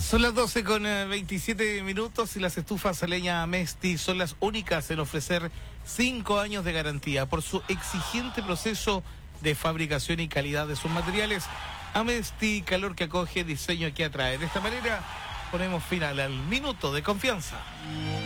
Son las 12 con 27 minutos y las estufas a leña Amesti son las únicas en ofrecer 5 años de garantía por su exigente proceso de fabricación y calidad de sus materiales. Amesti, calor que acoge, diseño que atrae. De esta manera ponemos final al minuto de confianza.